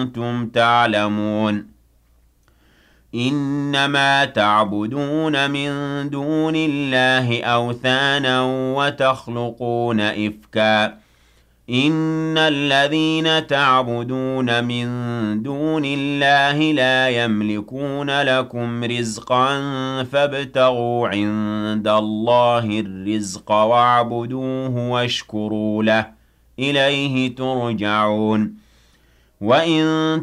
كنتم تعلمون إنما تعبدون من دون الله أوثانا وتخلقون إفكا إن الذين تعبدون من دون الله لا يملكون لكم رزقا فابتغوا عند الله الرزق واعبدوه واشكروا له إليه ترجعون وإن